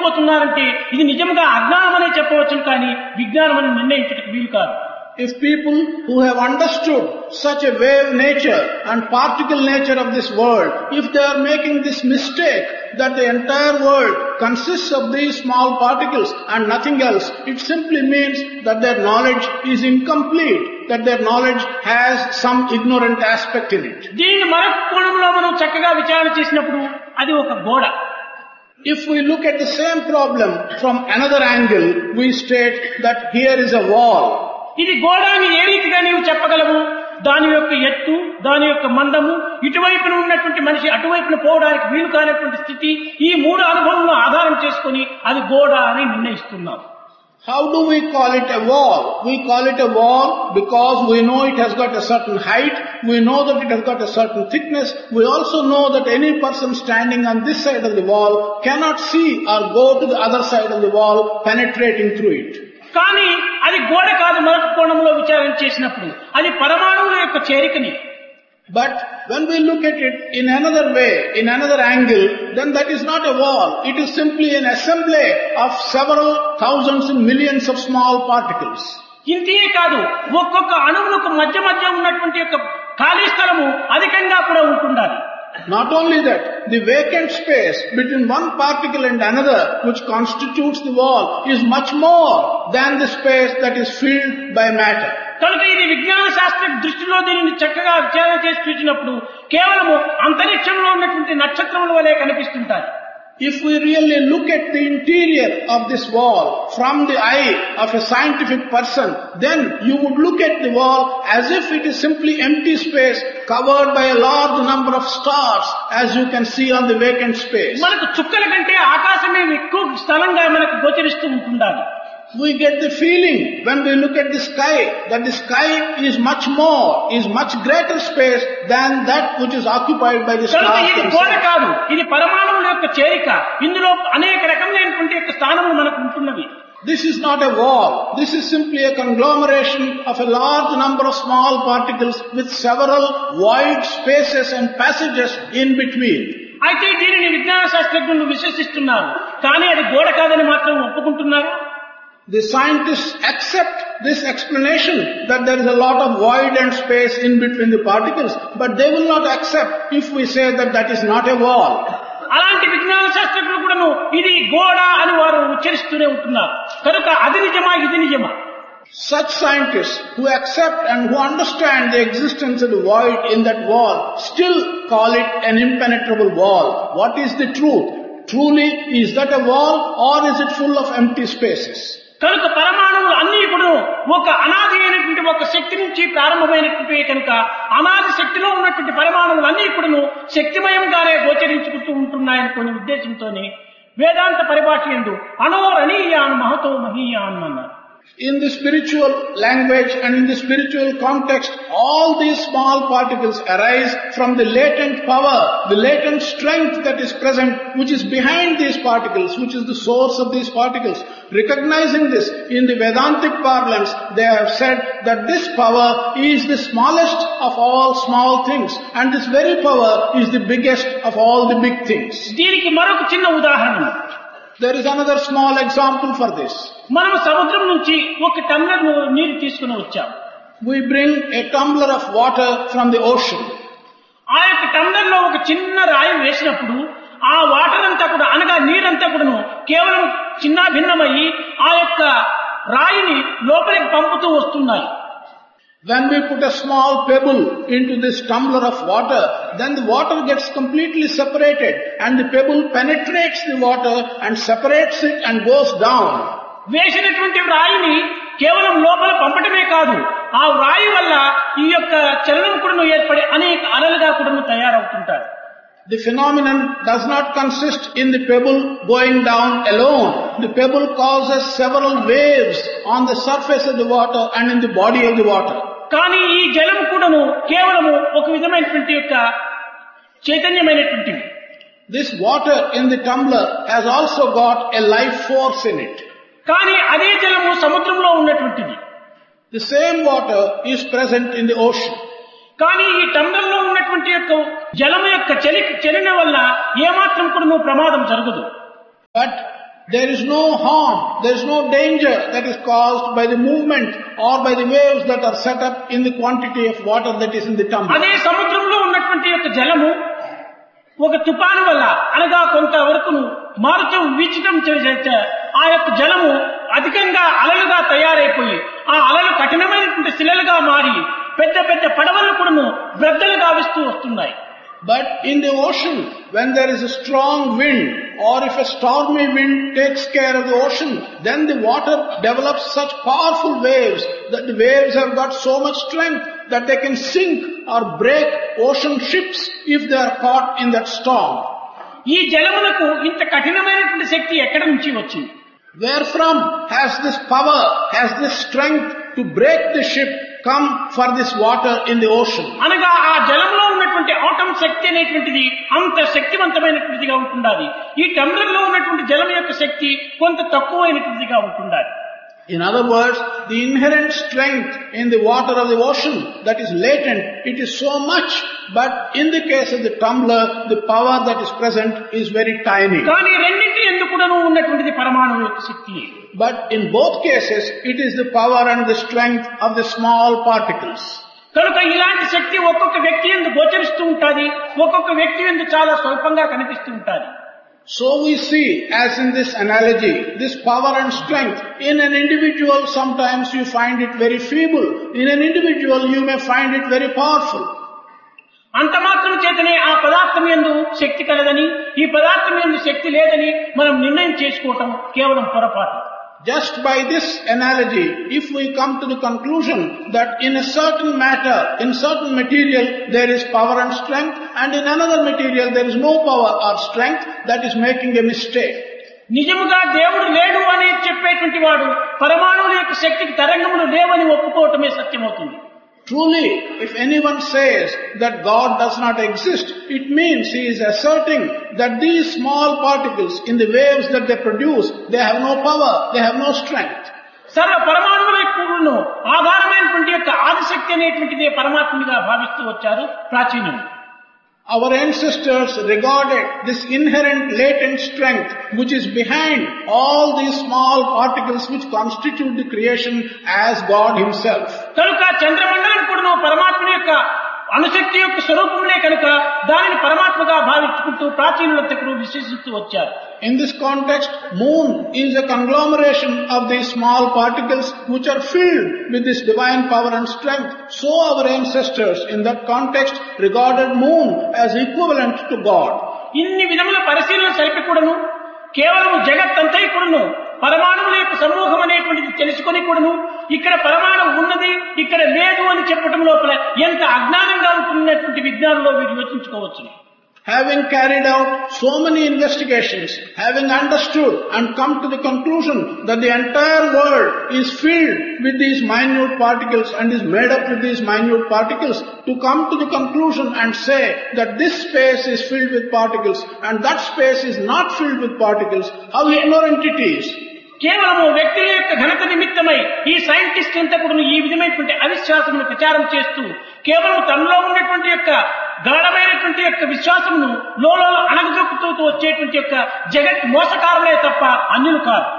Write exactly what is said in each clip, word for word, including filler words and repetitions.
మునిగిపోతున్నారంటే ఇది నిజంగా అజ్ఞానం అనే చెప్పవచ్చు, కానీ విజ్ఞానం అని నిర్ణయించడానికి వీలు కాదు. If people who have understood such a wave nature and particle nature of this world, if they are making this mistake that the entire world consists of these small particles and nothing else, it simply means that their knowledge is incomplete, that their knowledge has some ignorant aspect in it. దీన్ని మరొక కోణంలో మనం చక్కగా విచారణ చేసినప్పుడు అది ఒక గోడ. If we look at the same problem from another angle, we state that here is a wall. ఇది గోడ అని ఏ రీతిగా నీవు చెప్పగలవు? దాని యొక్క ఎత్తు, దాని యొక్క మందము, ఇటువైపున ఉన్నటువంటి మనిషి అటువైపున పోవడానికి వీలు కానటువంటి స్థితి, ఈ మూడు అనుభవంలో ఆధారం చేసుకుని అది గోడ అని నిర్ణయిస్తున్నాం. How do we call it a wall? We call it a wall because we know it has got a certain height, we know that it has got a certain thickness, we also know that any person standing on this side of the wall cannot see or go to the other side of the wall penetrating through it. కానీ అది గోడ కాదు. మరొక కోణంలో విచారణ చేసినప్పుడు అది పరమాణువుల యొక్క చేరికని. But when we look at it in another way, in another angle, then that is not a wall. It is simply an assembly of several thousands and millions of small particles. ఇంతే కాదు, ఒక్కొక్క అణువులకు మధ్య మధ్య ఉన్నటువంటి యొక్క ఖాళీ స్థలము అధికంగా కూడా ఉంటుండాలి. Not only that, the vacant space between one particle and another, which constitutes the wall, is much more than the space that is filled by matter. కనుక ఇది విజ్ఞాన శాస్త్ర దృష్టిలో దీనిని చక్కగా విచారణ చేసి చూసినప్పుడు కేవలము అంతరిక్షంలో ఉన్నటువంటి నక్షత్రముల వలె కనిపిస్తుంటాయి. If we really look at the interior of this wall from the eye of a scientific person, then you would look at the wall as if it is simply empty space covered by a large number of stars, as you can see on the vacant space. మనకు చుక్కల కంటే ఆకాశమే ఎక్కువ స్థలంగా మనకు గోచరిస్తూ ఉంటుండాలి. We get the feeling when we look at the sky that the sky is much more, is much greater space than that which is occupied by the stars. ఇది గోడ కాదు, ఇది పరమాణువుల యొక్క చేరిక. ఇందులో అనేక రకమైనటువంటి యొక్క స్థానములు మనకు ఉంటున్నవి. This is not a wall. This is simply a conglomeration of a large number of small particles with several wide spaces and passages in between. అయితే దీనిని విజ్ఞాన శాస్త్రజ్ఞులు విశ్వసిస్తున్నారు, కానీ అది గోడ కాదని మాత్రం ఒప్పుకుంటున్నారు. The scientists accept this explanation that there is a lot of void and space in between the particles, but they will not accept if we say that that is not a wall. అలాంటి విజ్ఞాన శాస్త్రజ్ఞులు కూడాను ఇది గోడ అని వారు ఉచ్చరిస్తూనే ఉంటున్నారు. కనుక అది నిజమా, ఇది నిజమా? Such scientists who accept and who understand the existence of the void in that wall still call it an impenetrable wall. What is the truth? Truly, is that a wall or is it full of empty spaces? కనుక పరమాణువులు అన్ని కూడా ఒక అనాది అయినటువంటి ఒక శక్తి నుంచి ప్రారంభమైనటువంటి కనుక అనాది శక్తిలో ఉన్నటువంటి పరమాణువులు అన్ని కూడా శక్తిమయంగానే గోచరించుకుంటూ ఉంటున్నాయని కొన్ని ఉద్దేశంతోనే వేదాంత పరిభాష యందు అనోరణీయాన్ మహతో మహీయాన్ అన్నారు. In the spiritual language and in the spiritual context, all these small particles arise from the latent power, the latent strength that is present, which is behind these particles, which is the source of these particles. Recognizing this, in the Vedantic parlance, they have said that this power is the smallest of all small things, and this very power is the biggest of all the big things. దీనికి మరొక చిన్న ఉదాహరణ. There is another small example for this. మనం సముద్రం నుంచి ఒక tumbler నీరు తీసుకుని వచ్చాం. We bring a tumbler of water from the ocean. ఆ యొక్క టంబ్లర్ లో ఒక చిన్న రాయి వేసినప్పుడు ఆ వాటర్ అంతా కూడా అనగా నీరంతా కూడాను కేవలం చిన్న భిన్నమయ్యి ఆ యొక్క రాయిని లోపలికి పంపుతూ వస్తున్నాయి. When we put a small pebble into this tumbler of water, then the water gets completely separated and the pebble penetrates the water and separates it and goes down. వేసినటువంటి రాయిని కేవలం లోపల పంపటమే కాదు, ఆ రాయి వల్ల ఈ యొక్క చలనం కూడా ఏర్పడి అనేక అలలుగా కూడా తయారవుతుంటారు. The phenomenon does not consist in the pebble going down alone. The pebble causes several waves on the surface of the water and in the body of the water. కానీ ఈ జలం కూడాను కేవలము ఒక విధమైనటువంటి యొక్క చైతన్యమైనటువంటిది. This water in the tumbler has also got a life force in it. కానీ అదే జలము సముద్రంలో ఉన్నటువంటిది. The same water is present in the ocean. కానీ ఈ టంబ్లర్ లో ఉన్నటువంటి యొక్క జలము యొక్క చలి చలన వల్ల ఏమాత్రం కూడా ప్రమాదం జరగదు. But There is no harm, there is no danger that is caused by the movement or by the waves that are set up in the quantity of water that is in the tumbler. అదే సముద్రంలో ఉన్నటువంటి యొక్క జలము ఒక తుఫాను వల్ల అనగా కొంత వరకు మారుతూ వీచడం చేత ఆ యొక్క జలము అధికంగా అలలుగా తయారైపోయి ఆ అలలు కఠినమైనటువంటి శిలలుగా మారి పెద్ద పెద్ద పడవలు కూడా బ్రద్దలుగా విస్తూ వస్తున్నాయి. But in the ocean, when there is a strong wind, or if a stormy wind takes care of the ocean, then the water develops such powerful waves that the waves have got so much strength that they can sink or break ocean ships if they are caught in that storm. ఈ జలములకు ఇంత కఠినమైనటువంటి శక్తి ఎక్కడ నుంచి వచ్చింది? Where from has this power, has this strength to break the ship come for this water in the ocean? అనగా ఆ జలంలో ఉన్నటువంటి ఆటం శక్తి అనేటువంటిది అంత శక్తివంతమైనటువంటిదిగా ఉంటుండాలి. ఈ టంబ్లర్లో ఉన్నటువంటి జలం యొక్క శక్తి కొంత తక్కువైనటువంటిదిగా ఉంటుండాలి. In other words, the inherent strength in the water of the ocean that is latent, it is so much, but in the case of the tumbler, the power that is present is very tiny. కానీ రెండింటి ఎందుకును ఉన్నటువంటిది పరమాణువు యొక్క శక్తి. But in both cases, it is the power and the strength of the small particles. కనుక ఇలాంటి శక్తి ఒక్కొక్క వ్యక్తి యందు గోచరిస్తూ ఉంటుంది, ఒక్కొక్క వ్యక్తి యందు చాలా స్వల్పంగా కనిపిస్తూ ఉంటుంది. So we see, as in this analogy, this power and strength, in an individual sometimes you find it very feeble, in an individual you may find it very powerful. అంత మాత్రం చేతనే ఆ పదార్థం యందు శక్తి కలదని, ఈ పదార్థం యందు శక్తి లేదని మనం నిర్ణయం చేసుకోవటం కేవలం పొరపాటు. Just by this analogy, if we come to the conclusion that in a certain matter, in certain material, there is power and strength, and in another material there is no power or strength, that is making a mistake. నిజముగా దేవుడు లేడు అని చెప్పేటువంటి వాడు పరమాణువుల యొక్క శక్తికి తరంగములు లేవని ఒప్పుకోవటమే సత్యమవుతుంది. Truly, if anyone says that God does not exist, it means he is asserting that these small particles in the waves that they produce, they have no power, they have no strength. సర్వ పరమాణువుల యొక్క ఆధారమైనటువంటి యొక్క ఆదిశక్తి అనేటువంటిదే పరమాత్మగా భావిస్తూ వచ్చారు ప్రాచీనులు. Our ancestors regarded this inherent latent strength which is behind all these small particles which constitute the creation as God himself. కనుక చంద్రమండలం కూడా పరమాత్మ యొక్క అణుశక్తి యొక్క స్వరూపములే కనుక దానిని పరమాత్మగా భావించుకుంటూ ప్రాచీనులంతకు విశ్వసిస్తూ వచ్చారు. In this context, moon is a conglomeration of these small particles which are filled with this divine power and strength. So our ancestors in that context regarded moon as equivalent to God. ఇన్ని విధముల పరిశీలన సరిపి కూడాను కేవలం జగత్తంతై కూడాను పరమాణువుల యొక్క సమూహం అనేటువంటిది తెలుసుకొని కూడాను ఇక్కడ పరమాణువు ఉన్నది ఇక్కడ లేదు అని చెప్పడం లోపల ఎంత అజ్ఞానంగా ఉంటున్నటువంటి విజ్ఞానంలో వీరు యోచించుకోవచ్చు. Having carried out so many investigations, having understood and come to the conclusion that the entire world is filled with these minute particles and is made up with these minute particles, to come to the conclusion and say that this space is filled with particles and that space is not filled with particles, how ignorant it is. కేవలము వ్యక్తుల యొక్క ఘనత నిమిత్తమై ఈ scientist అంతా కూడా ఈ విధమైనటువంటి అవిశ్వాసమును ప్రచారం చేస్తూ కేవలం తనలో ఉన్నటువంటి యొక్క గాఢమైనటువంటి యొక్క విశ్వాసమును లోలో అణగజొక్కుతూ వచ్చేటువంటి యొక్క జగత్ మోసకారులే తప్ప అన్యులు కాదు.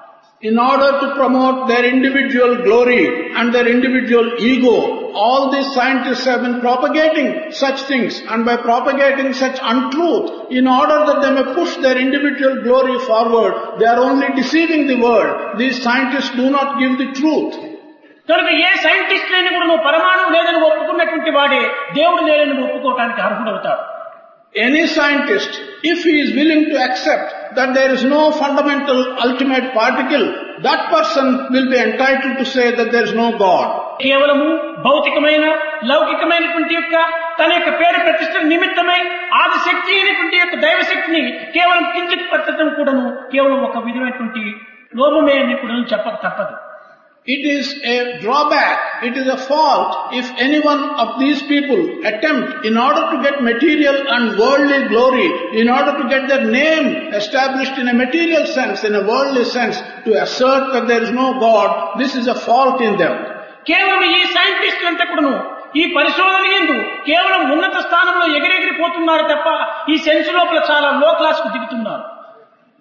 In order to promote their individual glory and their individual ego, all these scientists have been propagating such things, and by propagating such untruth, in order that they may push their individual glory forward, they are only deceiving the world. These scientists do not give the truth. కనుక ఏ scientist లేని కూడా నువ్వు పరమాణువు లేదని ఒప్పుకున్నటువంటి వాడే దేవుడు లేదని ఒప్పుకోవటానికి అర్హుడవుతాడు. Any scientist, if he is willing to accept that there is no fundamental ultimate particle, that person will be entitled to say that there is no God. కేవలము భౌతికమైన లౌకికమైనటువంటి యొక్క తన యొక్క పేరు ప్రతిష్ట నిమిత్తమై ఆదిశక్తి అయినటువంటి యొక్క దైవశక్తిని కేవలం కించిత్ పట్టడం కూడాను కేవలం ఒక విధమైనటువంటి లోపమే అని కూడా చెప్పక తప్పదు. It is a drawback, it is a fault if any one of these people attempt, in order to get material and worldly glory, in order to get their name established in a material sense, in a worldly sense, to assert that there is no God. This is a fault in them. కేవలం ఈ సైంటిస్టులు అంతా కూడాను ఈ పరిశోధన యందు కేవలం ఉన్నత స్థానంలో ఎగిరెగిరిపోతున్నారు తప్ప ఈ సెన్స్ లోపల చాలా లో క్లాస్ కు దిగుతున్నారు.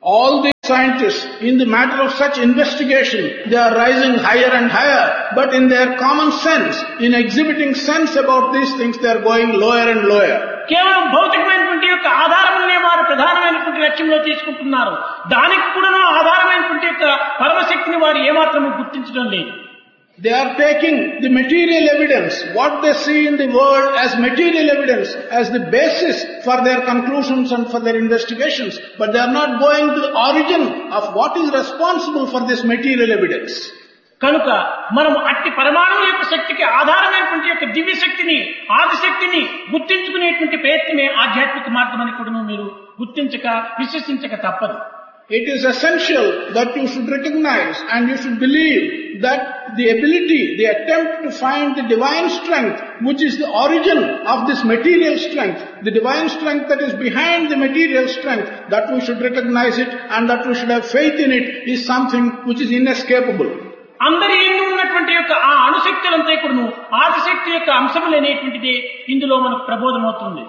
All the scientists, in the matter of such investigation, they are rising higher and higher, but in their common sense, in exhibiting sense about these things, they are going lower and lower. కేవలం భౌతికమైనటువంటి యొక్క ఆధారములనే వారు ప్రధానమైనటువంటి లక్ష్యంలో తీసుకుంటున్నారు. దానికి కూడా ఆధారమైనటువంటి యొక్క పరమశక్తిని వారు ఏమాత్రము గుర్తించడం లేదు. They are taking the material evidence, what they see in the world as material evidence, as the basis for their conclusions and for their investigations, but they are not going to the origin of what is responsible for this material evidence. కనుక మనము అట్టి పరమాణువు యొక్క శక్తికి ఆధారమైనటువంటి యొక్క దివ్య శక్తిని, ఆదిశక్తిని గుర్తించుకునేటువంటి ప్రయత్నమే ఆధ్యాత్మిక మార్గం అని కూడా మీరు గుర్తించక విశ్వసించక తప్పదు. It is essential that you should recognize and you should believe that the ability, the attempt to find the divine strength, which is the origin of this material strength, the divine strength that is behind the material strength, that we should recognize it and that we should have faith in it, is something which is inescapable. అందరి ఎందు ఉన్నటువంటి యొక్క ఆ అణుశక్తులంతా కూడాను ఆదిశక్తి యొక్క అంశములు అనేటువంటిది ఇందులో మనకు ప్రబోధమవుతుంది.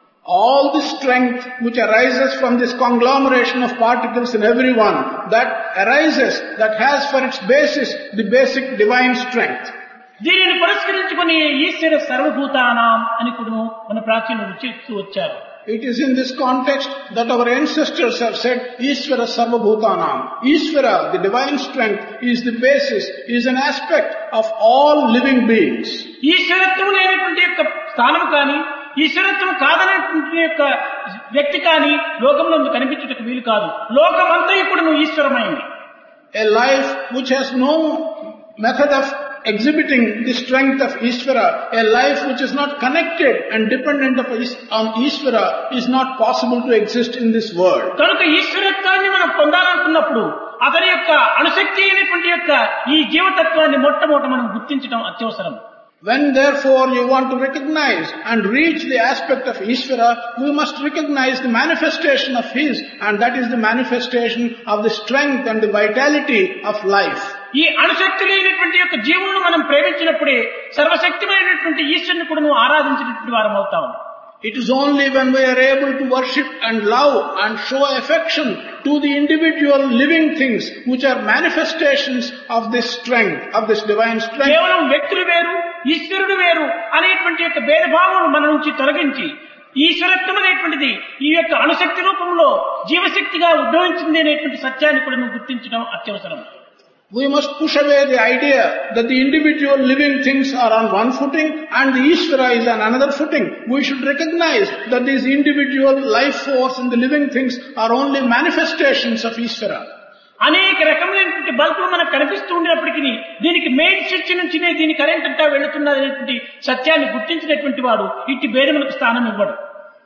All the strength which arises from this conglomeration of particles in everyone, that arises, that has for its basis the basic divine strength. దీనిని పురస్కరించుకొని ఈశ్వర సర్వభూతానాం అని కూడా మన ప్రాచీనులు ఉచ్చరిస్తూ వచ్చారు. It is in this context that our ancestors have said, Ishvara Sarvabhutanam. Ishvara, the divine strength, is the basis, is an aspect of all living beings. ఈశ్వరత్వం లేనటువంటి యొక్క స్థానం కానీ, ఈశ్వరత్వం కాదనేటువంటి యొక్క వ్యక్తి కానీ లోకంలో కనిపించుటకు వీలు కాదు. లోకమంతా ఇప్పుడు ఈశ్వరమైంది. A life which has no method of exhibiting the strength of Ishvara, a life which is not connected and dependent of, on Ishvara, is not possible to exist in this world. కనుక ఈశ్వరత్వాన్ని మనం పొందాలనుకున్నప్పుడు అతని యొక్క అణుశక్తి అయినటువంటి యొక్క ఈ జీవతత్వాన్ని మొట్టమొదట మనం గుర్తించడం అత్యవసరం. When therefore you want to recognize and reach the aspect of Ishvara, we must recognize the manifestation of His, and that is the manifestation of the strength and the vitality of life. ఈ అణుశక్తి లేనటువంటి యొక్క జీవులను మనం ప్రేమించినప్పుడే సర్వశక్తిమైనటువంటి ఈశ్వరుని కూడా నువ్వు ఆరాధించినటువంటి వారం అవుతాం. It is only when we are able to worship and love and show affection to the individual living things which are manifestations of this strength, of this divine strength. కేవలం వ్యక్తులు వేరు, ఈశ్వరుడు వేరు అనేటువంటి యొక్క భేదభావం మన నుంచి తొలగించి ఈశ్వరత్వం అనేటువంటిది ఈ యొక్క అణుశక్తి రూపంలో జీవశక్తిగా ఉద్భవించింది అనేటువంటి సత్యాన్ని కూడా నువ్వు గుర్తించడం అత్యవసరం. We must push away the idea that the individual living things are on one footing and the Ishvara is on another footing. We should recognize that these individual life force and the living things are only manifestations of Ishvara. అనేక రకమైనటువంటి బల్బులు మనకు కనిపిస్తూ ఉండేప్పటికీ దీనికి main switch నుంచినే దీని current అంతా వెళుతున్నది అనేటువంటి సత్యాన్ని గుర్తించినటువంటి వాడు ఇట్టి భేదములకు స్థానం ఇవ్వడు.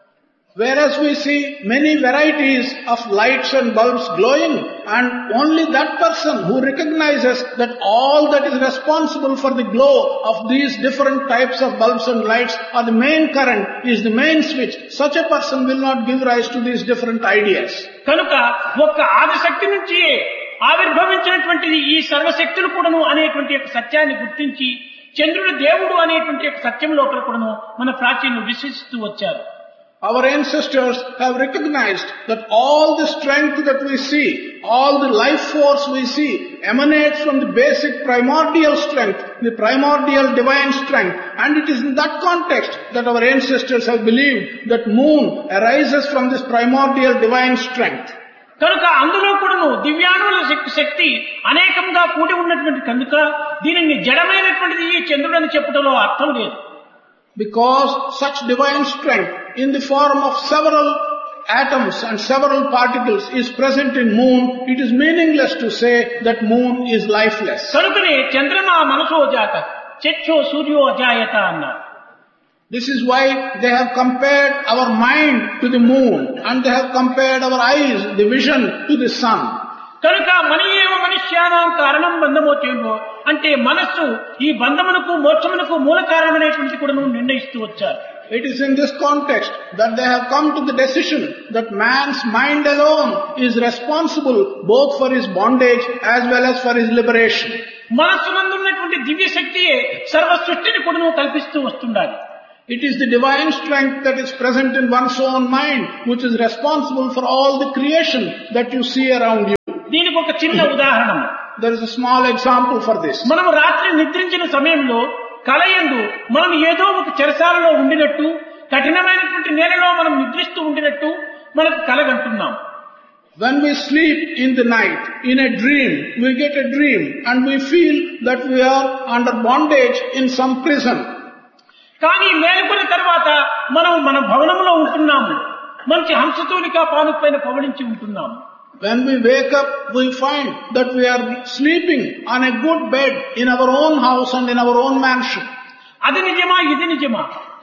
Whereas we see many varieties of lights and bulbs glowing, and only that person who recognizes that all that is responsible for the glow of these different types of bulbs and lights are the main current, is the main switch, such a person will not give rise to these different ideas. కనుక ఒక్క ఆదిశక్తి నుంచి ఆవిర్భవించినటువంటి ఈ సర్వశక్తులు కూడాను అనేటువంటి యొక్క సత్యాన్ని గుర్తించి చంద్రుడు దేవుడు అనేటువంటి యొక్క సత్యం లోపల కూడాను మన ప్రాచీనులు విశ్వసిస్తూ వచ్చారు. Our ancestors have recognized that all the strength that we see, all the life force we see emanates from the basic primordial strength, the primordial divine strength. And it is in that context that our ancestors have believed that moon arises from this primordial divine strength. కనుక అందులో కూడాను దివ్యాణువుల శక్తి అనేకంగా కూడి ఉన్నటువంటి కనుక దీనిని జడమైనటువంటిది ఈ చంద్రుడు అని చెప్పుటలో అర్థం లేదు. Because such divine strength in the form of several atoms and several particles is present in moon, it is meaningless to say that moon is lifeless. కనుకనే చంద్రమా మనసో జాత చక్షో సూర్యో అజాయత అన్నారు. This is why they have compared our mind to the moon and they have compared our eyes, the vision, to the sun. కనుక మనయేవ మనుష్యానాం కారణం బంధమోచేమో అంటే మనస్సు ఈ బంధమునకు మోక్షమునకు మూల కారణమైనటువంటి కూడా నిర్ణయిస్తూ వచ్చారు. It is in this context that they have come to the decision that man's mind alone is responsible both for his bondage as well as for his liberation. మనస్సు నందున్నటువంటి దివ్య శక్తియే సర్వ సృష్టిని కూడా కల్పిస్తూ వస్తుండాలి. It is the divine strength that is present in one's own mind, which is responsible for all the creation that you see around you. దీనికి ఒక చిన్న ఉదాహరణ. There is a small example for this. మనం రాత్రి నిద్రించిన సమయంలో కలయందు మనం ఏదో ఒక చెరసాలలో ఉండినట్టు, కఠినమైనటువంటి నేలలో మనం నిద్రిస్తూ ఉండినట్టు మనకు కలగంటున్నాం. When we sleep in the night, in a dream, we get a dream and we feel that we are under bondage in some prison. కానీ మేలుకున్న తర్వాత మనం మన భవనంలో ఉంటున్నాము, మంచి హంసతూలికా పానుపైన పవళించి ఉంటున్నాము. When we wake up, we find that we are sleeping on a good bed in our own house and in our own mansion. అది నిజమా, ఇది నిజమా?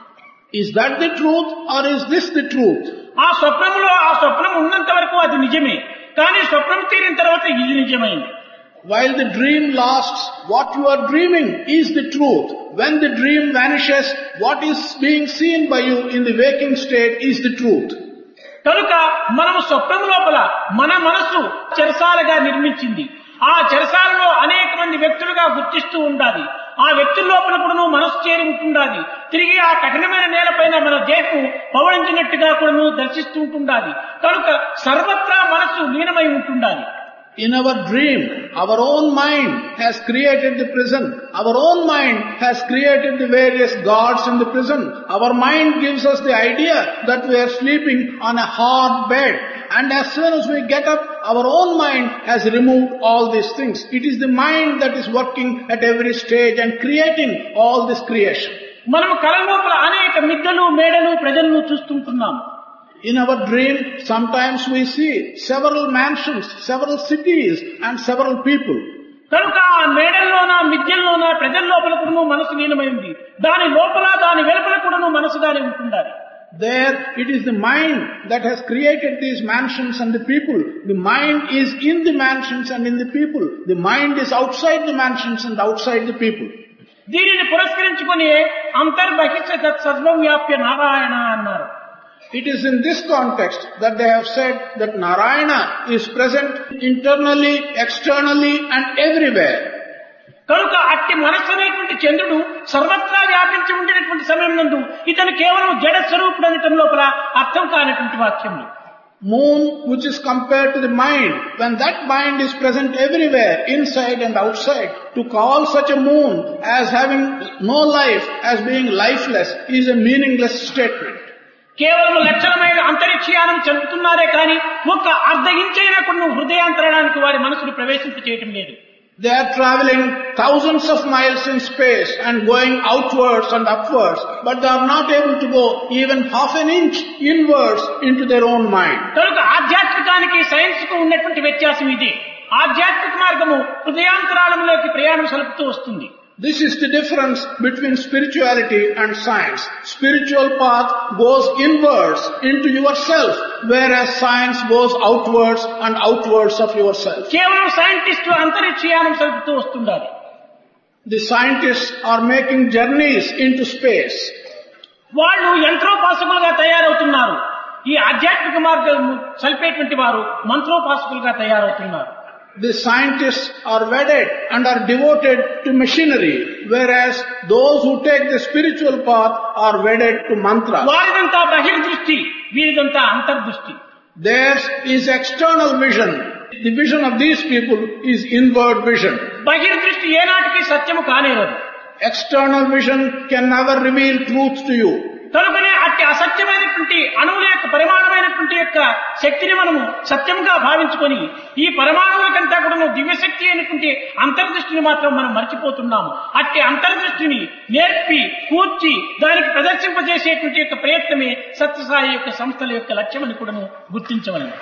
Is that the truth or is this the truth? ఆ స్వప్నంలో ఆ స్వప్నం ఉన్నంత వరకు అది నిజమే, కానీ స్వప్నం తీరిన తర్వాత ఇది నిజమైంది. While the dream lasts, what you are dreaming is the truth. When the dream vanishes, what is being seen by you in the waking state is the truth. కనుక మనము స్వప్నం లోపల మన మనస్సు చెరసాలగా నిర్మించింది. ఆ చెరసాలలో అనేక మంది వ్యక్తులుగా గుర్తిస్తూ ఉండాలి. ఆ వ్యక్తుల లోపల కూడా మనస్సు చేరి ఉంటుండాలి. తిరిగి ఆ కఠినమైన నేలపైన మన దేహం పవళించినట్టుగా కూడా దర్శిస్తూ ఉంటుండాలి. కనుక సర్వత్రా మనస్సు లీనమై ఉంటుండాలి. In our dream, our own mind has created the prison. Our own mind has created the various gods in the prison. Our mind gives us the idea that we are sleeping on a hard bed. And as soon as we get up, our own mind has removed all these things. It is the mind that is working at every stage and creating all this creation. మనము కల లోపల అనేక మిద్దలు, మేడలు, ప్రజలను చూస్తుంటున్నాము. In our dream, sometimes we see several mansions, several cities and several people. కనుక ఆ మేడల్లోన, మిద్దెల్లోన, ప్రజల లోపల కూడా మనసు లీనమైంది. దాని లోపల, దాని వెలుపల కూడా మనసుగానే ఉంటుండాలి. There it is the mind that has created these mansions and the people. The mind is in the mansions and in the people. The mind is outside the mansions and outside the people. దీనిని పురస్కరించుకొని అంతర్బహిష్ట తత్సర్వం వ్యాప్య నారాయణ అన్నారు. It is in this context that they have said that Narayana is present internally, externally and everywhere. కనుక అట్టి మనస్సు అనేటువంటి చంద్రుడు సర్వత్రా వ్యాపించి ఉండేటువంటి సమయం నందు ఇతను కేవలం జడ స్వరూపుడు అనటం లోపల అర్థం కానటువంటి వాక్యములు. Moon, which is compared to the mind, when that mind is present everywhere, inside and outside, to call such a moon as having no life, as being lifeless, is a meaningless statement. కేవలం లక్షణమైన అంతరిక్షయానం చంపుతున్నారే కానీ ఒక్క అర్ధ ఇంచైనా కొన్ని హృదయాంతరానికి వారి మనసును ప్రవేశింప చేయటం లేదు. They are traveling thousands of miles in space and going outwards and upwards, but they are not able to go even half an inch inwards into their own mind. కనుక ఆధ్యాత్మికానికి సైన్స్ కు ఉన్నటువంటి వ్యత్యాసం ఇది. ఆధ్యాత్మిక మార్గము హృదయాంతరాళంలోకి ప్రయాణం సలుపుతూ వస్తుంది. This is the difference between spirituality and science. Spiritual path goes inwards into yourself, whereas science goes outwards and outwards of yourself. కేవలం సైంటిస్టులు అంతరిక్షయానం సలుపుతూ వస్తుండాలి. The scientists are making journeys into space. వాళ్ళు యంత్రోపాసకులుగా తయారవుతున్నారు. ఈ ఆధ్యాత్మిక మార్గం సల్పేటువంటి వారు మంత్రోపాసకులుగా తయారవుతున్నారు. The scientists are wedded and are devoted to machinery, whereas those who take the spiritual path are wedded to mantra. వారిదంతా బహిర్దృష్టి, వీరిదంతా అంతర్దృష్టి. Theirs is external vision. The vision of these people is inward vision. బహిర్దృష్టి ఏనాటికి సత్యము కానేరదు. External vision can never reveal truth to you. కనుకనే అట్టి అసత్యమైనటువంటి అణువుల యొక్క పరిమాణమైనటువంటి యొక్క శక్తిని మనము సత్యంగా భావించుకొని ఈ పరమాణువులకంతా కూడా దివ్యశక్తి అయినటువంటి అంతర్దృష్టిని మాత్రం మనం మర్చిపోతున్నాము. అట్టి అంతర్దృష్టిని నేర్పి కూర్చి దానికి ప్రదర్శింపజేసేటువంటి యొక్క ప్రయత్నమే సత్యసాయి యొక్క సంస్థల యొక్క లక్ష్యమని కూడా గుర్తించవలెను.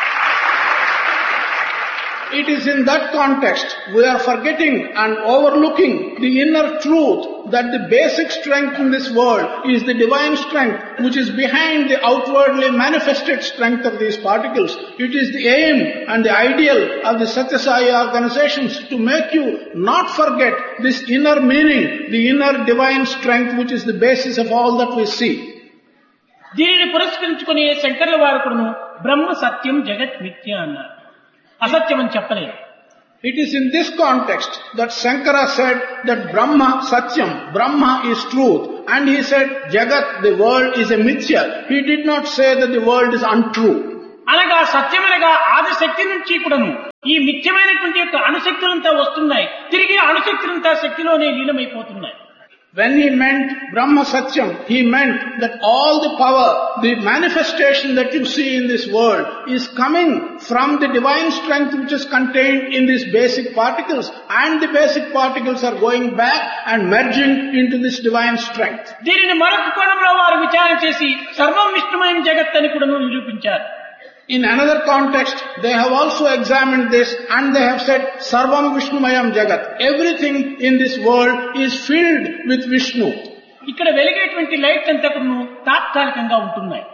It is in that context we are forgetting and overlooking the inner truth that the basic strength in this world is the divine strength which is behind the outwardly manifested strength of these particles. It is the aim and the ideal of the Satyasai organizations to make you not forget this inner meaning, the inner divine strength which is the basis of all that we see. దీనిని పురస్కరించుకుని శంకర్ల వారు కూడాను బ్రహ్మ సత్యం జగత్ మిథ్య అన్నారు. అసత్యం అని చెప్పలేదు. It is in this context that Shankara said that Brahma Satyam, Brahma is truth. And he said, Jagat, the world is a mithya. He did not say that the world is untrue. అనగా సత్యమనగా ఆది శక్తి నుంచి కూడాను ఈ మిథ్యమైనటువంటి యొక్క అణుశక్తులంతా వస్తున్నాయి, తిరిగి అణుశక్తులంతా శక్తిలోనే లీనమైపోతున్నాయి. When he meant Brahma Satyam, he meant that all the power, the manifestation that you see in this world is coming from the divine strength which is contained in these basic particles, and the basic particles are going back and merging into this divine strength. దీనిని మరొక కోణంలో వారు విచారణ చేసి సర్వం విష్ణుమయం జగత్ అని కూడా నిరూపించారు. In another context, they have also examined this and they have said, Sarvam Vishnumayam Jagat. Everything in this world is filled with Vishnu. ఇక్కడ వెలిగేటువంటి లైట్ అంతా కూడా తాత్కాలికంగా ఉంటున్నాయి.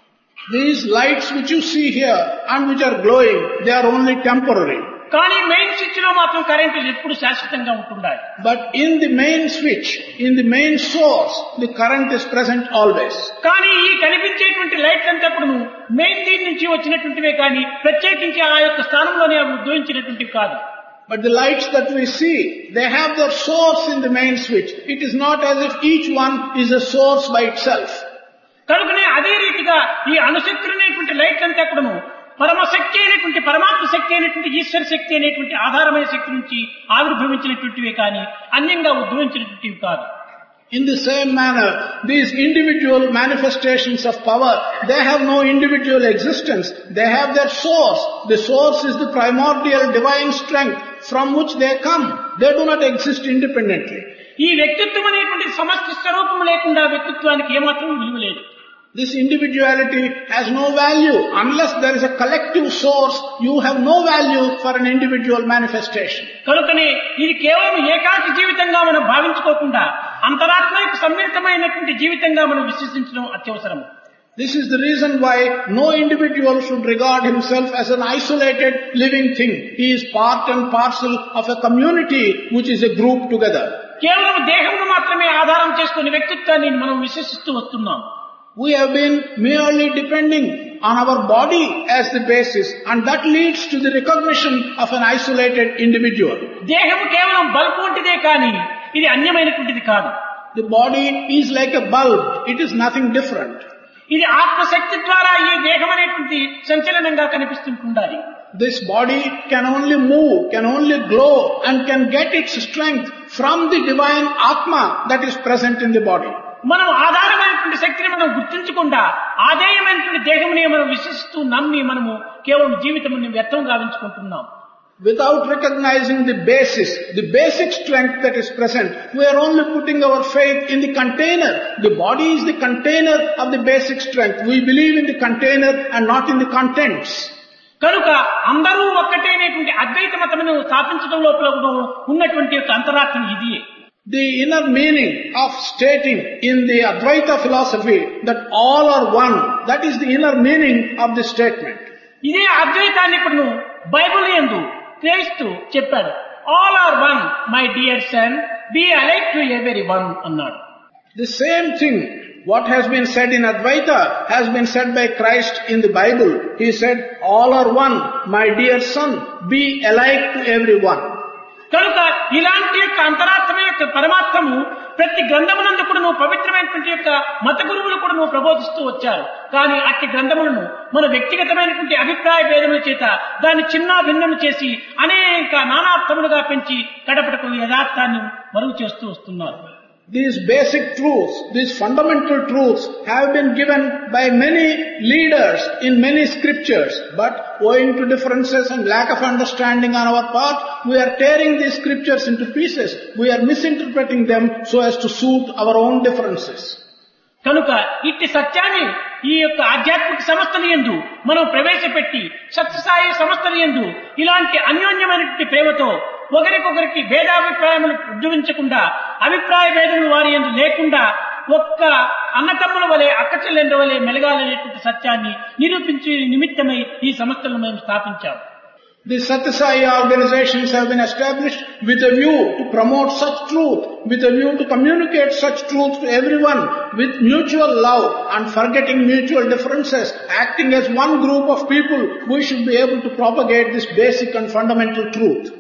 These lights which you see here and which are glowing, they are only temporary. కానీ main switch లో మాత్రం current ఎప్పుడు శాశ్వతంగా ఉంటుండాలి. But in the main switch, in the main source, the current is present always. కానీ ఈ కనిపించేటువంటి light అంతా కూడా మెయిన్ దీని నుంచి వచ్చినటువంటివే కానీ ప్రత్యేకించి ఆ యొక్క స్థానంలోనే అవి ఉద్భవించినటువంటివి కాదు. But the lights that we see, they have their source in the main switch. It is not as if each one is a source by itself. కనుకనే అదే రీతిగా ఈ అణుశక్తులైనటువంటి లైట్ అంతా కూడా పరమశక్తి అయినటువంటి పరమాత్మ శక్తి అయినటువంటి ఈశ్వర శక్తి అనేటువంటి ఆధారమైన శక్తి నుంచి ఆవిర్భవించినటువంటివే కానీ అన్యంగా ఉద్భవించినటువంటివి కాదు. In the same manner, these individual manifestations of power, they have no individual existence. They have their source. The source is the primordial divine strength from which they come. They do not exist independently. ఈ వ్యక్తిత్వం అనేటువంటి సమష్టి స్వరూపం లేకుండా వ్యక్తిత్వానికి ఏమాత్రం విలువ లేదు. This individuality has no value. Unless there is a collective source, you have no value for an individual manifestation. కనుకనే ఇది కేవలం ఏకాకి జీవితంగా మనం భావించుకోకుండా అంతరాత్మకు సమ్మిళితమైనటువంటి జీవితంగా మనం విశ్వసించడం అత్యవసరం. This is the reason why no individual should regard himself as an isolated living thing. He is part and parcel of a community which is a group together. కేవలం దేహమును మాత్రమే ఆధారం చేసుకుని వ్యక్తిత్వాన్ని మనం విశ్వసిస్తూ వస్తున్నాం. We have been merely depending on our body as the basis, and that leads to the recognition of an isolated individual. దేహము కేవలం బల్బ్ వంటిదే కానీ ఇది అన్యమైనటువంటిది కాదు. The body is like a bulb. It is nothing different. ఇది ఆత్మశక్తి ద్వారా ఈ దేహం అనేటువంటి సంచలనంగా కనిపిస్తుంటుండాలి. This body can only move, can only glow, and can get its strength from the divine Atma that is present in the body. మనం ఆధారమైనటువంటి శక్తిని మనం గుర్తించకుండా ఆదేయమైనటువంటి దేహమునే మనం విశ్వసిస్తూ నమ్మి మనము కేవలం జీవితం వ్యర్థం గావించుకుంటున్నాం. Without recognizing the basis, the basic strength that is present, we are only putting our faith in the container. The body is the container of the basic strength. We believe in the container and not in the contents. కనుక అందరూ ఒక్కటేనేటువంటి అద్వైత మతమును స్థాపించడం లోపల ఉన్నటువంటి యొక్క అంతరార్థం ఇదియే. The inner meaning of stating in the Advaita philosophy that all are one, that is the inner meaning of this statement. ఇదే అద్వైతాన్ని ఇప్పుడు బైబిల్ యందు క్రీస్తు చెప్పాడు. All are one my dear son, B alike to every one అన్నాడు. The same thing, what has been said in Advaita, has been said by Christ in the Bible. He said, all are one, my dear son, be alike to everyone. కనుక ఇలాంటి యొక్క అంతరాత్మ యొక్క పరమాత్మము ప్రతి గ్రంథమునందు కూడా నువ్వు పవిత్రమైనటువంటి యొక్క మత గురువులు కూడా నువ్వు ప్రబోధిస్తూ వచ్చారు. కానీ అట్టి గ్రంథములను మన వ్యక్తిగతమైనటువంటి అభిప్రాయ భేదముల చేత దాన్ని చిన్న భిన్నము చేసి అనేక నానార్థములుగా పెంచి కడపటకు యథార్థాన్ని మరుగు చేస్తూ వస్తున్నారు. These basic truths, these fundamental truths have been given by many leaders in many scriptures, but owing to differences and lack of understanding on our part, we are tearing these scriptures into pieces. We are misinterpreting them so as to suit our own differences. కనుక ఇట్టి సత్యాన్ని ఈ యొక్క ఆధ్యాత్మిక సంస్థల యందు మనం ప్రవేశపెట్టి సత్యసాయి సంస్థల యందు ఇలాంటి అన్యోన్యమైనటువంటి ప్రేమతో ఒకరికొకరికి భేదాభిప్రాయములు ఉద్భవించకుండా అభిప్రాయ భేదములు వారి యందు లేకుండా ఒక్క అన్నతమ్ముల వలె అక్క చెల్లెండ్ర వలె మెలగాలనేటువంటి సత్యాన్ని నిరూపించే నిమిత్తమై ఈ సంస్థలను మేము స్థాపించాము. The Satyasai organizations have been established with a view to promote such truth, with a view to communicate such truth to everyone with mutual love and forgetting mutual differences, acting as one group of people, we should be able to propagate this basic and fundamental truth.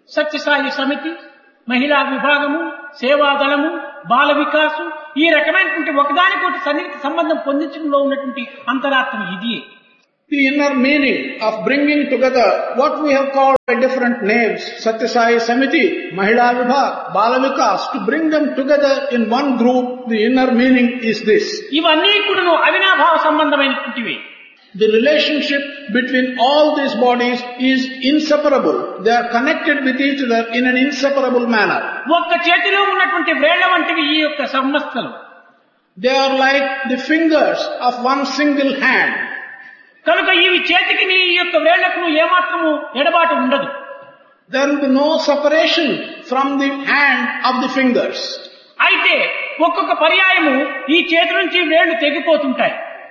Sathya Sai సమితి, మహిళా విభాగము, సేవాదళము, బాల వికాసు, ఈ రకమైనటువంటి ఒకదానికొకటి సన్నిహిత సంబంధం పొందించడంలో ఉన్నటువంటి అంతరార్థం ఇది. The inner meaning of bringing together what we have called by different names, Satya Sai Samiti, Mahila Vibhag, Bala Vikas, to bring them together in one group, the inner meaning is this. ఇవన్నీ కూడాను అవినాభావ సంబంధమైనటువంటివి. The relationship between all these bodies is inseparable. They are connected with each other in an inseparable manner. ఒక్క చేతిలో ఉన్నటువంటి వేళ్ల వంటివి ఈ యొక్క సంస్థలు. They are like the fingers of one single hand. కనుక ఇవి చేతికి నీ ఈ యొక్క వేళ్లకు ఏమాత్రము ఎడబాటు ఉండదు. There will be no separation from the hand of the fingers. అయితే ఒక్కొక్క పర్యాయము ఈ చేతి నుంచి వేళ్లు తెగిపోతుంటాయి.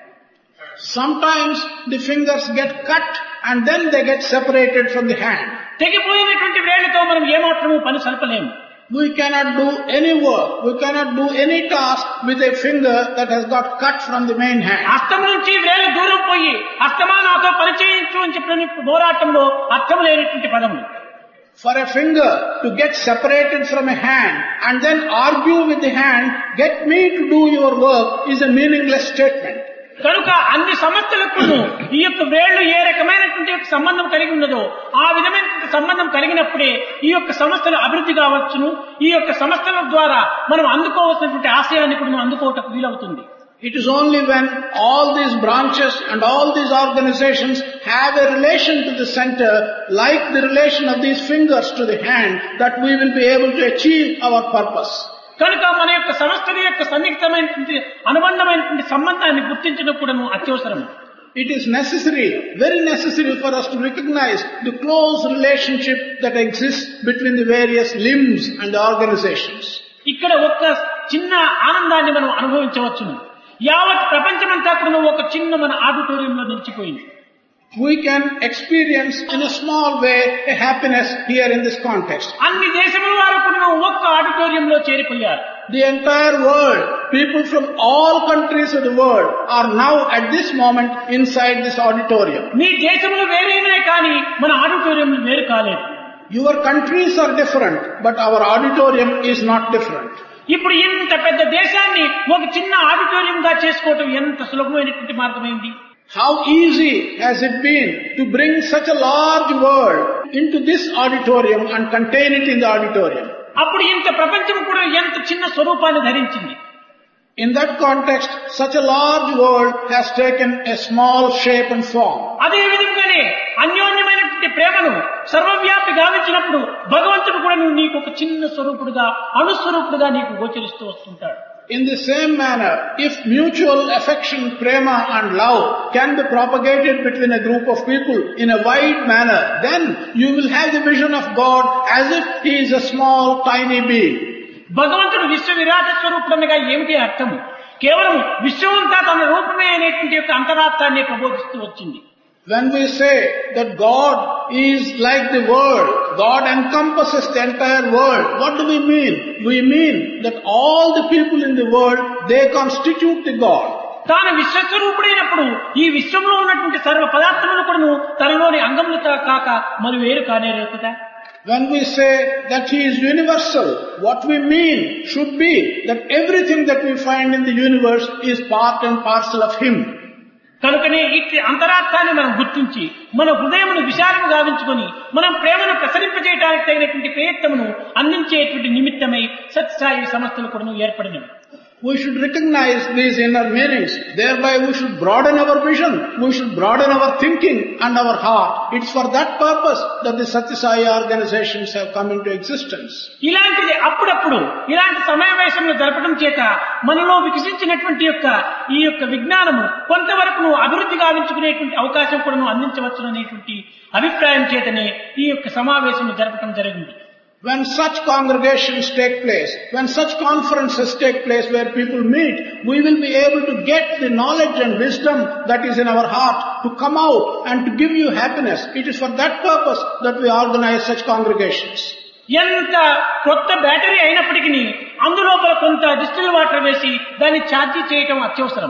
Sometimes the fingers get cut and then they get separated from the hand. తెగిపోయినటువంటి వేళ్లతో మనం ఏమాత్రము పని సల్పలేము. We cannot do any work, we cannot do any task with a finger that has got cut from the main hand. హస్తం నుంచి వేళ్లు దూరం పోయి హస్తమా నాతో పని చేయించు అని చెప్పిన పోరాటంలో అర్థం లేనటువంటి పదము. For a finger to get separated from a hand and then argue with the hand, get me to do your work, is a meaningless statement. కనుక అన్ని సమస్యలకు ఈ యొక్క వేళ్లు ఏ రకమైనటువంటి సంబంధం కలిగి ఉన్నదో ఆ విధమైనటువంటి సంబంధం కలిగినప్పుడే ఈ యొక్క సంస్థలు అభివృద్ధి కావచ్చును. ఈ యొక్క సంస్థల ద్వారా మనం అందుకోవాల్సినటువంటి ఆశయాన్ని కూడా మనం అందుకోవటం వీలవుతుంది. It is only when all these branches and all these organizations have a relation to the center, like the relation of these fingers to the hand, that we will be able to achieve our purpose. కనుక మన యొక్క సంస్థల యొక్క సన్నిహితమైనటువంటి అనుబంధమైనటువంటి సంబంధాన్ని గుర్తించడం కూడా అత్యవసరం. It is necessary, very necessary for us to recognize the close relationship that exists between the various limbs and the organizations. ఇక్కడ ఒక్క చిన్న ఆనందాన్ని మనం అనుభవించవచ్చును. యావత్ ప్రపంచమంతా కూడా ఒక చిన్న మన ఆడిటోరియంలో నిలిచిపోయింది. We can experience in a small way a happiness here in this context. అన్ని దేశముల వారు కూడా ఒక్క ఆడిటోరియంలో చేరిపోయారు. The entire world, people from all countries of the world are now at this moment inside this auditorium. మీ దేశములు వేరేనే కానీ మన ఆడిటోరియంలు వేరు కాలేదు. Your countries are different, but our auditorium is not different. ఇప్పుడు ఇంత పెద్ద దేశాన్ని ఒక చిన్న ఆడిటోరియంగా చేసుకోవటం ఎంత సులభమైనటువంటి మార్గమైంది. How easy has it been to bring such a large world into this auditorium and contain it in the auditorium. అప్పుడు ఇంత ప్రపంచం కూడా ఎంత చిన్న స్వరూపాన్ని ధరించింది. In that context, such a large world has taken a small shape and form. అదే విధంగానే అన్యోన్యమైనటువంటి ప్రేమను సర్వవ్యాప్తి గావించినప్పుడు భగవంతుడు కూడా నువ్వు నీకు ఒక చిన్న స్వరూపుడుగా అణుస్వరూపుడుగా నీకు గోచరిస్తూ వస్తుంటాడు. In the same manner, if mutual affection, prema and love can be propagated between a group of people in a wide manner, then you will have the vision of God as if He is a small, tiny being. భగవంతుడు విశ్వ విరాట స్వరూపుడనగా ఏమిటి అర్థము? కేవలం విశ్వమంతా తన రూపమే అనేటువంటి యొక్క అంతరార్థాన్ని ప్రబోధిస్తూ వచ్చింది. When we say that God is like the world, God encompasses the entire world, what do we mean? We mean that all the people in the world, they constitute the God. తాను విశ్వస్వరూపుడైనప్పుడు ఈ విశ్వంలో ఉన్నటువంటి సర్వ పదార్థములు కూడా తనలోని అంగములతో కాక మరి వేరు కానేరు కదా. When we say that He is universal, what we mean should be that everything that we find in the universe is part and parcel of Him. కనుకనే ఇట్టి అంతరార్థాన్ని మనం గుర్తించి మన హృదయమును విశాలము గావించుకొని మనం ప్రేమను ప్రసరింపజేయడానికి తగినటువంటి ప్రయత్నమును అందించేటువంటి నిమిత్తమై సత్యసాయి సంస్థలు కూడా ఏర్పడినవి. We should recognize these inner meanings. Thereby we should broaden our vision. We should broaden our thinking and our heart. It's for that purpose that the Satya Sai organizations have come into existence. ఇలాంటిది అప్పుడప్పుడు ఇలాంటి సమావేశంలో జరపడం చేత మనలో వికసించినటువంటి యొక్క ఈ యొక్క విజ్ఞానము కొంతవరకు అభివృద్ధి గావించుకునేటువంటి అవకాశం కూడా అందించవచ్చు అనేటువంటి అభిప్రాయం చేతనే ఈ యొక్క సమావేశం జరపడం జరిగింది. When such congregations take place, when such conferences take place where people meet, we will be able to get the knowledge and wisdom that is in our heart to come out and to give you happiness. It is for that purpose that we organize such congregations. ఎంత కొత్త battery అయినప్పటికీ అందులోపల కొంత distil water వేసి దాన్ని charge చేయటం అత్యవసరం.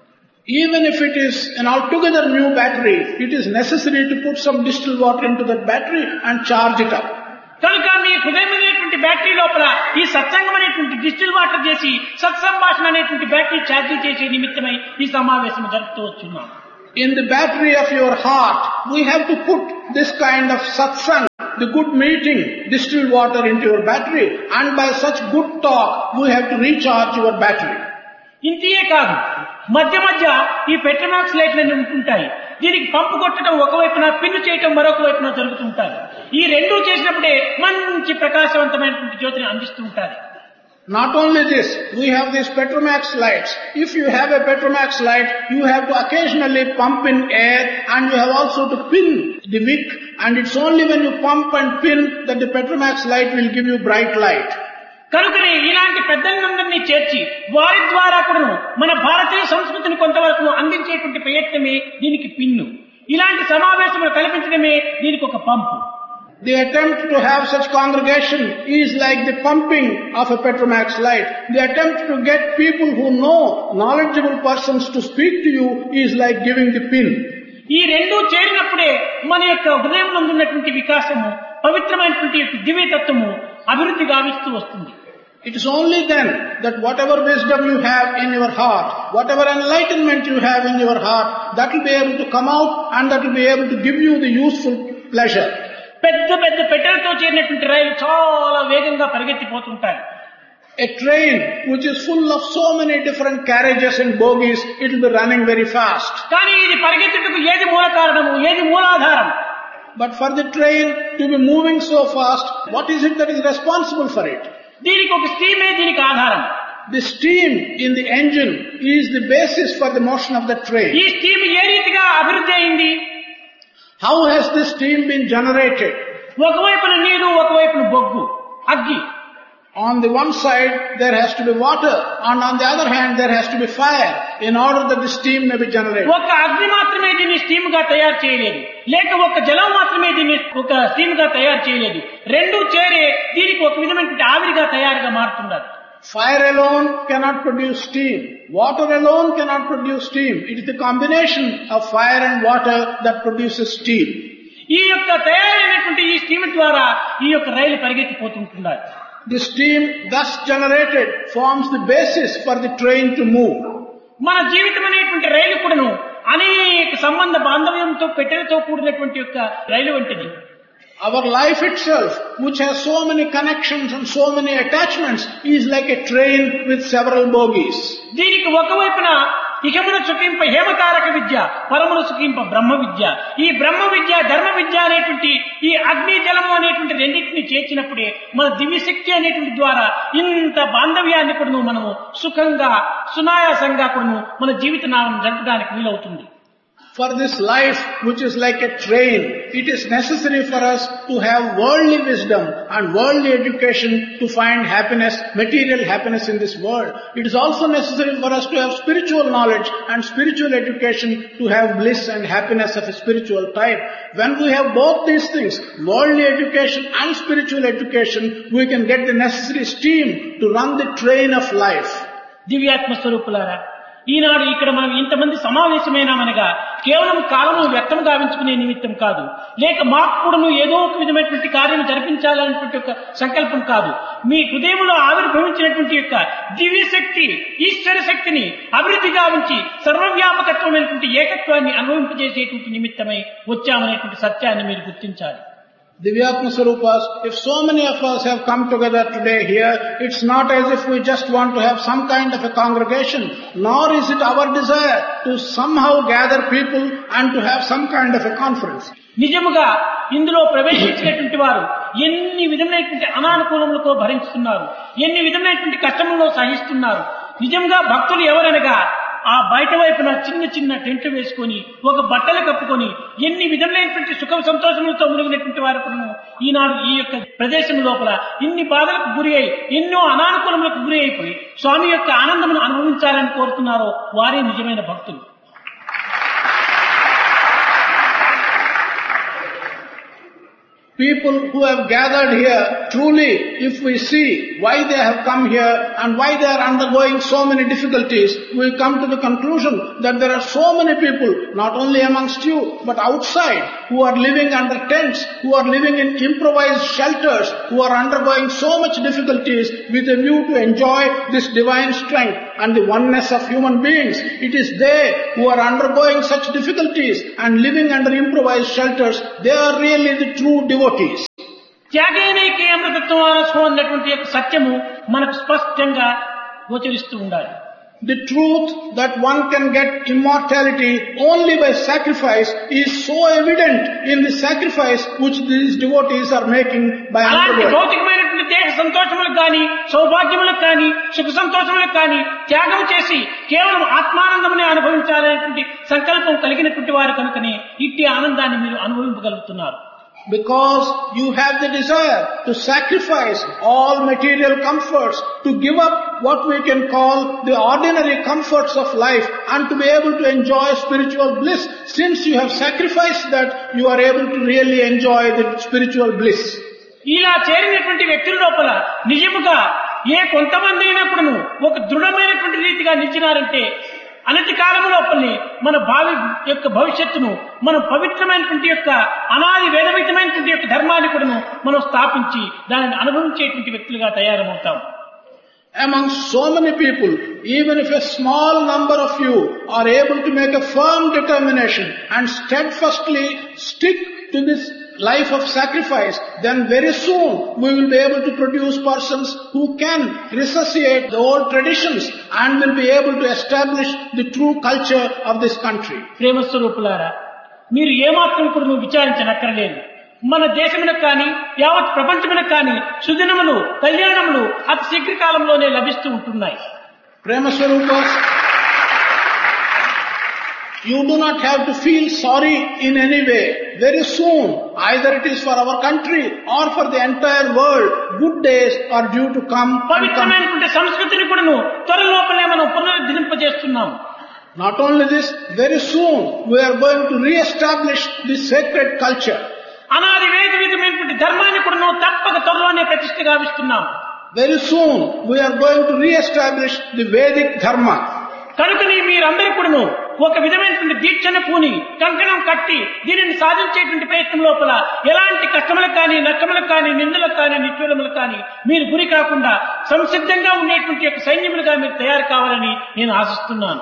Even if it is an altogether new battery, it is necessary to put some distilled water into that battery and charge it up. కనుక మీ హృదయం అనేటువంటి బ్యాటరీ లోపల ఈ సత్సంగం అనేటువంటి డిస్టిల్ వాటర్ చేసి సత్సంభాషణ అనేటువంటి బ్యాటరీ ఛార్జీ చేసే నిమిత్తమై ఈ సమావేశం జరుపుతూ వచ్చున్నాం. In the battery of your heart, we have to put this kind of satsang, the good meeting, distilled water into your battery, and by such good talk, we have to recharge your battery. ఇంతే కాదు, మధ్య మధ్య ఈ Petromax లైట్లన్నీ ఉంటుంటాయి. దీనికి పంపు కొట్టడం ఒకవైపున, pin చేయటం మరొక వైపున జరుగుతుంటాయి. ఈ రెండూ చేసినప్పుడే మంచి ప్రకాశవంతమైనటువంటి జ్యోతిని అందిస్తూ ఉంటారు. Not only this, we have these Petromax lights. If you have a Petromax light, you have to occasionally pump in air, and you have also to pin the wick, and it's only when you pump and pin that the Petromax light will give you bright light. కనుకనే ఇలాంటి పెద్దలందరినీ చేర్చి వారి ద్వారా కూడా మన భారతీయ సంస్కృతిని కొంతవరకు అందించేటువంటి ప్రయత్నమే దీనికి పిన్ను. ఇలాంటి సమావేశములు కల్పించడమే దీనికి ఒక పంపు. The attempt to have such congregation is like the pumping of a Petromax light. The attempt to get people who know, knowledgeable persons to speak to you is like giving the pin. ఈ రెండు చేరినప్పుడే మన యొక్క హృదయంలో ఉన్నటువంటి వికాసము, పవిత్రమైనటువంటి దివ్యతత్వము అభివృద్ధి గావిస్తూ వస్తుంది. It is only then that whatever wisdom you have in your heart, whatever enlightenment you have in your heart, that will be able to come out and that will be able to give you the useful pleasure. పెద్ద పెద్ద పెట్టెలతో చేరినటువంటి రైలు చాలా వేగంగా పరిగెత్తిపోతుంటాయి. A train which is full of so many different carriages and bogies, it will be running very fast. కానీ ఇది పరిగెత్తుటకు ఏది మూల కారణము, ఏది మూలాధారం? But for the train to be moving so fast, what is it that is responsible for it? దీనికి ఒక స్టీమే దీనికి ఆధారం. The steam in the engine is the basis for the motion of the train. ఈ steam ఏ రీతిగా అభివృద్ధి అయింది? How has this steam been generated? ఒకవైపున నీరు, ఒకవైపున బొగ్గు, అగ్గి. On the one side there has to be water, and on the other hand there has to be fire in order that the steam may be generated. ఒక అగ్ని మాత్రమే దీన్ని steam గా తయారు చేయలేదు, లేక ఒక జలం మాత్రమే దీన్ని ఒక స్టీమ్ గా తయారు చేయలేదు. రెండు చేరే దీనికి ఒక విధమైన ఆవిరిగా తయారుగా మారుతున్నారు. Fire alone cannot produce steam. Water alone cannot produce steam. It is the combination of fire and water that produces steam. ఈ యొక్క తయారైనటువంటి ఈ స్టీమ్ ద్వారా ఈ యొక్క రైలు పరిగెత్తిపోతుంటున్నారు. The steam thus generated forms the basis for the train to move. మన జీవితం అనేటువంటి రైలు కూడాను అనేక సంబంధ బాంధవ్యంతో పెట్టెలతో కూడినటువంటి యొక్క రైలు వంటిది. Our life itself, which has so many connections and so many attachments, is like a train with several bogies. దీనికి ఒకవైపున ఇహమున సుఖింప హేమతారక విద్య, పరమున సుఖింప బ్రహ్మ విద్య. ఈ బ్రహ్మ విద్య, ధర్మ విద్య అనేటువంటి ఈ అగ్ని జలము అనేటువంటి రెండింటిని చేర్చినప్పుడే మన దివ్యశక్తి అనేటువంటి ద్వారా ఇంత బాంధవ్యాన్ని కూడా మనము సుఖంగా, సునాయాసంగా కూడా మన జీవితాన్ని జరపడానికి వీలవుతుంది. For this life, which is like a train, it is necessary for us to have worldly wisdom and worldly education to find happiness, material happiness in this world. It is also necessary for us to have spiritual knowledge and spiritual education to have bliss and happiness of a spiritual type. When we have both these things, worldly education and spiritual education, we can get the necessary steam to run the train of life. దివ్యాత్మ స్వరూపులారా, ఈనాడు ఇక్కడ మనం ఇంతమంది సమావేశమైనామనగా కేవలం కాలము వ్యక్తం గావించుకునే నిమిత్తం కాదు, లేక మాకు కూడాను ఏదో ఒక విధమైనటువంటి కార్యం జరిపించాలనేటువంటి ఒక సంకల్పం కాదు. మీ హృదయంలో ఆవిర్భవించినటువంటి యొక్క దివ్య శక్తి, ఈశ్వర శక్తిని అభివృద్ధి గావించి సర్వవ్యాపకత్వమైనటువంటి ఏకత్వాన్ని అనుభవింపజేసేటువంటి నిమిత్తమై వచ్చామనేటువంటి సత్యాన్ని మీరు గుర్తించాలి. Divyatma Swarupas, if so many of us have come together today here, it's not as if we just want to have some kind of a congregation, nor is it our desire to somehow gather people and to have some kind of a conference. నిజముగా ఇందులో ప్రవేశించినటువంటి వారు ఎన్ని విధమైనటువంటి అనానుకూలములతో భరిస్తున్నారు, ఎన్ని విధమైనటువంటి కష్టములలో సహిస్తున్నారు. నిజంగా భక్తులు ఎవరనగా ఆ బయట వైపున చిన్న చిన్న టెంట్ వేసుకొని ఒక బట్టలు కప్పుకొని ఎన్ని విధములైనటువంటి సుఖ సంతోషములతో మునిగినటువంటి వారు ఈనాడు ఈ యొక్క ప్రదేశం లోపల ఇన్ని బాధలకు గురి అయి ఎన్నో అనానుకూలములకు గురి అయిపోయి స్వామి యొక్క ఆనందమును అనుభవించాలని కోరుతున్నారో వారే నిజమైన భక్తులు. People who have gathered here, truly, if we see why they have come here and why they are undergoing so many difficulties, we come to the conclusion that there are so many people, not only amongst you, but outside, who are living under tents, who are living in improvised shelters, who are undergoing so much difficulties with a view to enjoy this divine strength and the oneness of human beings. It is they who are undergoing such difficulties and living under improvised shelters. They are really the true devotees. త్యాగేనైకే అమృతత్వం ఆలస్వం అన్నటువంటి యొక్క సత్యము మనకు స్పష్టంగా గోచరిస్తూ ఉండాలి. The truth that one can get immortality only by sacrifice is so evident in the sacrifice which these devotees are making by అలాంటి undergoing. భౌతికమైనటువంటి దేహ సంతోషములకు కానీ సౌభాగ్యములకు కానీ సుఖ సంతోషములకు కానీ త్యాగం చేసి కేవలం ఆత్మానందమునే అనుభవించాలనేటువంటి సంకల్పం కలిగినటువంటి వారు కనుకనే ఇట్టి ఆనందాన్ని మీరు అనుభవించగలుగుతున్నారు. Because you have the desire to sacrifice all material comforts, to give up what we can call the ordinary comforts of life and to be able to enjoy spiritual bliss. Since you have sacrificed that, you are able to really enjoy the spiritual bliss. ఇలా చేరినటువంటి వ్యక్తుల లోపల నిజముగా ఏ కొంతమంది అయినప్పుడు ఒక దృఢమైనటువంటి రీతిగా నిలిచినారంటే అనతి కాలం లోపలనే మన భావి యొక్క భవిష్యత్తును మనం పవిత్రమైనటువంటి యొక్క అనాది వేదవితమైనటువంటి యొక్క ధర్మాన్ని కూడా మనం స్థాపించి దానిని అనుభవించేటువంటి వ్యక్తులుగా తయారవుతాం. Among so many people, even if a small number of you are able to make a firm determination and steadfastly stick to this life of sacrifice, then very soon we will be able to produce persons who can resuscitate the old traditions and will be able to establish the true culture of this country. ప్రేమ స్వరూపులారా, మీరు ఏమాత్రం కూడా నువ్వు విచారించనక్కర్లేదు. మన దేశమునకు కానీ యావత్ ప్రపంచమునకు కానీ సుదినములు కళ్యాణములు అతి శీఘ్రకాలంలోనే లభిస్తూ ఉంటున్నాయి. ప్రేమ Swarupa's, you do not have to feel sorry in any way. Very soon, either it is for our country or for the entire world, good days are due to come. పవిత్రమైనటువంటి సంస్కృతిని కూడాను త్వరలోపలే మనం పునరుద్ధరింపజేస్తున్నాం. Not only this, very soon we are going to re-establish this sacred culture. అనాది వేద విధమైనటువంటి ధర్మాన్ని కూడాను తప్పక త్వరలోనే ప్రతిష్ఠ గావిస్తున్నాం. Very soon we are going to re-establish the Vedic dharma. కనుకని మీరందరూ కూడాను ఒక విధమైనటువంటి దీక్షను పూని కంకణం కట్టి దీనిని సాధించేటువంటి ప్రయత్నం లోపల ఎలాంటి కష్టములకు కానీ నష్టములకు కానీ నిందలకు కానీ నిత్యులములకు కానీ మీరు గురి కాకుండా సంసిద్ధంగా ఉండేటువంటి యొక్క సైన్యములుగా మీరు తయారు కావాలని నేను ఆశిస్తున్నాను.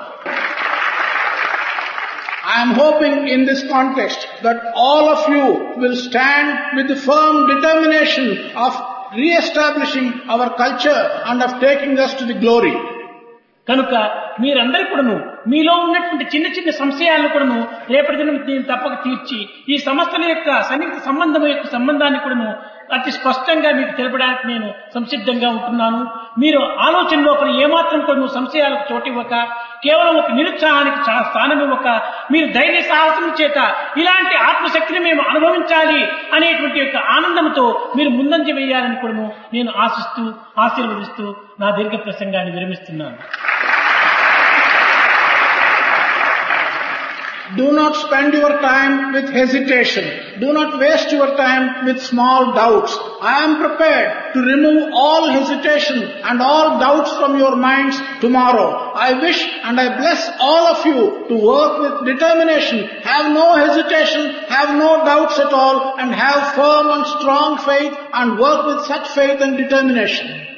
I am hoping in this context that all of you will stand with the firm determination of re-establishing our culture and of taking us to the glory. కనుక మీరందరూ కూడాను మీలో ఉన్నటువంటి చిన్న చిన్న సంశయాలను కూడాను రేపటి దినం నేను తప్పక తీర్చి ఈ సంస్థల యొక్క సన్నిహిత సంబంధం యొక్క సంబంధాన్ని కూడాను అతి స్పష్టంగా మీకు తెలపడానికి నేను సంసిద్ధంగా ఉంటున్నాను. మీరు ఆలోచన లోపల ఏమాత్రం కూడా సంశయాలకు చోటివ్వక, కేవలం ఒక నిరుత్సాహానికి స్థానం ఇవ్వక, మీరు ధైర్య సాహసం చేత ఇలాంటి ఆత్మశక్తిని మేము అనుభవించాలి అనేటువంటి యొక్క ఆనందంతో మీరు ముందంజ వేయాలని కూడా నేను ఆశిస్తూ ఆశీర్వదిస్తూ నా దీర్ఘ ప్రసంగాన్ని విరమిస్తున్నాను. Do not spend your time with hesitation. Do not waste your time with small doubts. I am prepared to remove all hesitation and all doubts from your minds tomorrow. I wish and I bless all of you to work with determination. Have no hesitation, have no doubts at all, and have firm and strong faith and work with such faith and determination.